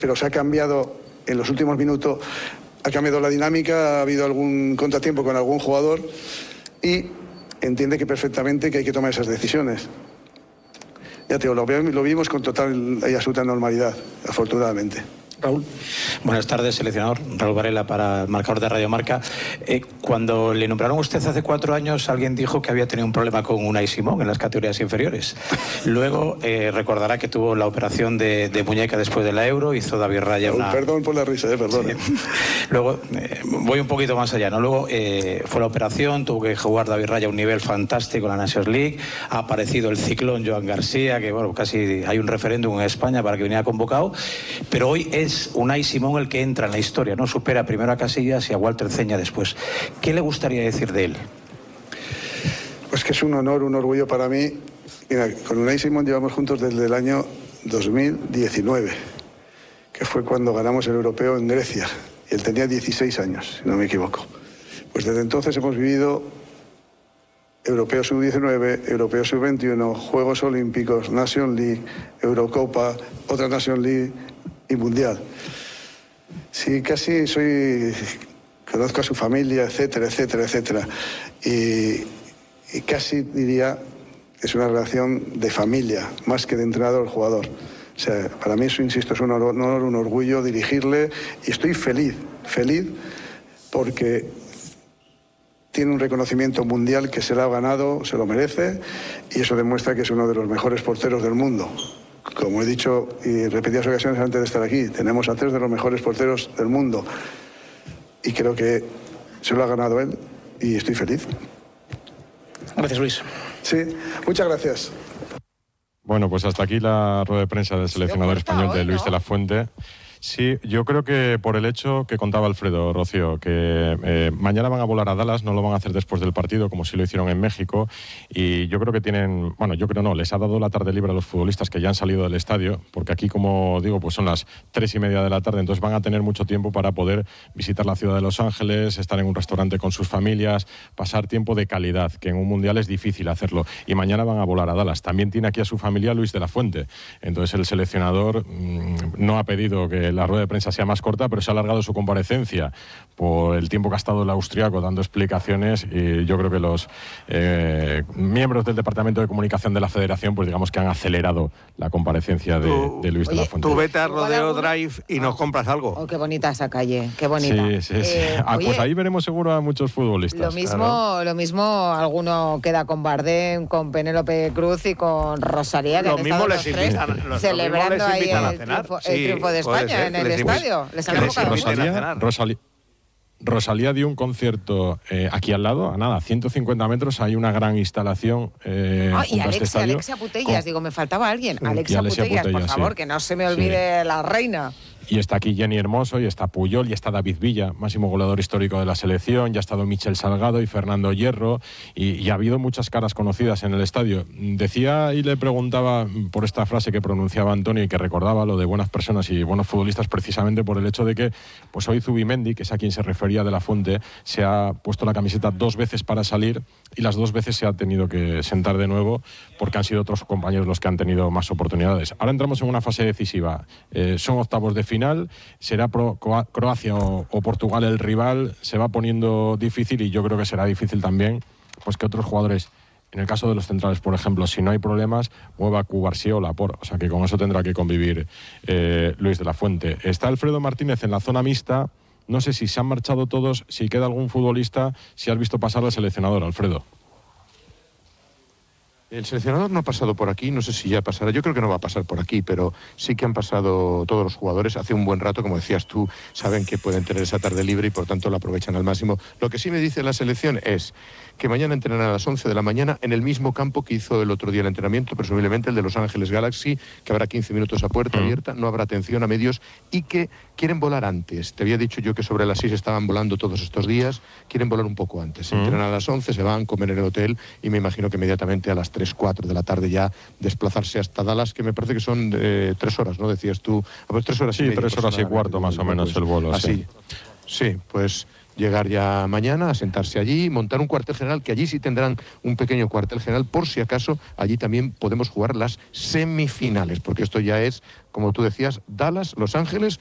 pero se ha cambiado en los últimos minutos, ha cambiado la dinámica, ha habido algún contratiempo con algún jugador y entiende que perfectamente que hay que tomar esas decisiones. Ya te digo, lo vimos con total y absoluta normalidad, afortunadamente. Raúl. Buenas tardes, seleccionador. Raúl Varela para el marcador de Radio Marca. Cuando le nombraron a usted hace 4 años, alguien dijo que había tenido un problema con Unai Simón en las categorías inferiores. Luego recordará que tuvo la operación de muñeca después de la Euro, hizo David Raya una... Perdón por la risa, perdón. Sí. Luego, voy un poquito más allá, ¿no? Luego fue la operación, tuvo que jugar David Raya a un nivel fantástico en la Nations League, ha aparecido el ciclón Joan García, que bueno, casi hay un referéndum en España para que viniera convocado, pero hoy es Unai Simón el que entra en la historia, ¿no? Supera primero a Casillas y a Walter Ceña después. ¿Qué le gustaría decir de él? Pues que es un honor, un orgullo para mí. Mira, con Unai Simón llevamos juntos desde el año 2019, que fue cuando ganamos el europeo en Grecia. Y él tenía 16 años, si no me equivoco. Pues desde entonces hemos vivido Europeo Sub-19, Europeo Sub-21, Juegos Olímpicos, Nation League, Eurocopa, otra Nation League y Mundial. Sí, casi conozco a su familia, etcétera, etcétera, etcétera. Y casi diría que es una relación de familia, más que de entrenador-jugador. O sea, para mí eso, insisto, es un honor, un orgullo dirigirle y estoy feliz porque tiene un reconocimiento mundial que se lo ha ganado, se lo merece y eso demuestra que es uno de los mejores porteros del mundo. Como he dicho y en repetidas ocasiones antes de estar aquí, tenemos a 3 de los mejores porteros del mundo y creo que se lo ha ganado él y estoy feliz. Gracias, Luis. Sí, muchas gracias. Bueno, pues hasta aquí la rueda de prensa del seleccionador español de Luis de la Fuente. Sí, yo creo que por el hecho que contaba Alfredo, Rocío, que mañana van a volar a Dallas, no lo van a hacer después del partido, como sí lo hicieron en México, y yo creo que tienen, bueno, yo creo no, les ha dado la tarde libre a los futbolistas que ya han salido del estadio, porque aquí, como digo, pues son las 3:30 de la tarde, entonces van a tener mucho tiempo para poder visitar la ciudad de Los Ángeles, estar en un restaurante con sus familias, pasar tiempo de calidad, que en un mundial es difícil hacerlo, y mañana van a volar a Dallas. También tiene aquí a su familia Luis de la Fuente, entonces el seleccionador no ha pedido que la rueda de prensa sea más corta, pero se ha alargado su comparecencia por el tiempo que ha estado el austriaco dando explicaciones y yo creo que los miembros del Departamento de Comunicación de la Federación, pues digamos que han acelerado la comparecencia de Luis de la Fuente. Tú vete a Rodeo Drive y nos compras algo. Oh, qué bonita esa calle, qué bonita. Sí. Pues ahí veremos seguro a muchos futbolistas. Lo mismo alguno queda con Bardem, con Penélope Cruz y con Rosalía, que han estado los tres celebrando ahí el triunfo de España en el estadio. Les han enfocado. Rosalía dio un concierto aquí al lado, a nada, 150 metros, hay una gran instalación y Alexia Putellas, digo, me faltaba alguien. Alexia Putellas, por favor, que no se me olvide la reina. Y está aquí Jenny Hermoso, y está Puyol, y está David Villa, máximo goleador histórico de la selección, ya ha estado Michel Salgado y Fernando Hierro, y ha habido muchas caras conocidas en el estadio. Decía y le preguntaba por esta frase que pronunciaba Antonio y que recordaba lo de buenas personas y buenos futbolistas, precisamente por el hecho de que pues hoy Zubimendi, que es a quien se refería de la Fuente, se ha puesto la camiseta 2 veces para salir y las 2 veces se ha tenido que sentar de nuevo porque han sido otros compañeros los que han tenido más oportunidades. Ahora entramos en una fase decisiva. Son octavos de final, será Croacia o Portugal el rival, se va poniendo difícil y yo creo que será difícil también pues que otros jugadores, en el caso de los centrales, por ejemplo, si no hay problemas, mueva Cubarsí o Laporte. O sea que con eso tendrá que convivir Luis de la Fuente. Está Alfredo Martínez en la zona mixta. No sé si se han marchado todos, si queda algún futbolista, si has visto pasar al seleccionador, Alfredo. El seleccionador no ha pasado por aquí, no sé si ya pasará, yo creo que no va a pasar por aquí, pero sí que han pasado todos los jugadores hace un buen rato, como decías tú, saben que pueden tener esa tarde libre y por tanto la aprovechan al máximo. Lo que sí me dice la selección es que mañana entrenarán a las 11 de la mañana en el mismo campo que hizo el otro día el entrenamiento, presumiblemente el de Los Ángeles Galaxy, que habrá 15 minutos a puerta abierta, no habrá atención a medios y que quieren volar antes. Te había dicho yo que sobre las 6 estaban volando todos estos días, quieren volar un poco antes. Entrenan a las 11, se van a comer en el hotel y me imagino que inmediatamente a las 3, 4 de la tarde ya desplazarse hasta Dallas, que me parece que son 3 horas, ¿no? Decías tú. A ver, 3 horas y media. Sí, 3 horas y cuarto más o menos el vuelo. Así. Sí, pues llegar ya mañana, a sentarse allí, montar un cuartel general, que allí sí tendrán un pequeño cuartel general, por si acaso allí también podemos jugar las semifinales, porque esto ya es, como tú decías, Dallas, Los Ángeles